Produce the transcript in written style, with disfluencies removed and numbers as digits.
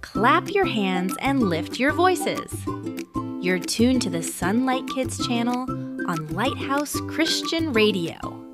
clap your hands and lift your voices. You're tuned to the Sunlight Kids channel on Lighthouse Christian Radio.